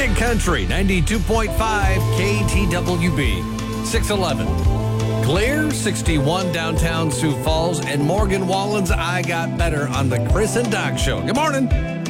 Big Country, 92.5 KTWB, 611. Clear, 61 downtown Sioux Falls, and Morgan Wallen's I Got Better on the Chris and Doc Show. Good morning.